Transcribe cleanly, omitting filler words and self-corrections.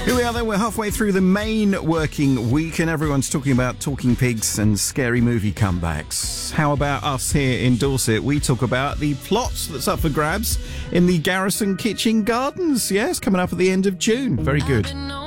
Here we are then, we're halfway through the main working week and everyone's talking about talking pigs and scary movie comebacks. How about us here in Dorset? We talk about the plot that's up for grabs in the Garrison Kitchen Gardens. Yes, coming up at the end of June. Very good.